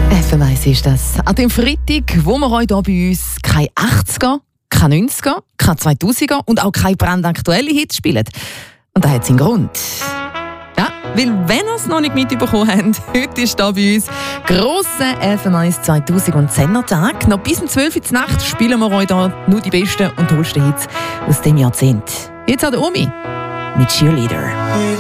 FM1 ist das. An dem Freitag, wo wir heute hier bei uns keine 80er, keine 90er, keine 2000er und auch keine brandaktuelle Hits spielen. Und das hat seinen Grund. Ja, weil wenn ihr es noch nicht mitbekommen habt, heute ist hier bei uns grosser FM1 2010er Tag. Noch bis um 12 Uhr Nacht spielen wir euch hier nur die besten und tollsten Hits aus dem Jahrzehnt. Jetzt an der Omi mit Cheerleader.